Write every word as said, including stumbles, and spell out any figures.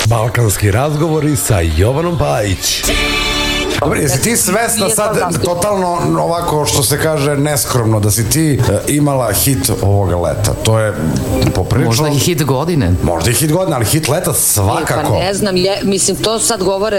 Balkanski razgovori sa Jovanom Pajić. Dobro, jesi ti svesna sad totalno ovako što se kaže neskromno da si ti imala hit ovoga leta? To je poprilično... Možda i hit godine. Možda i hit godine, ali hit leta svakako. Pa ne znam, mislim, to sad govore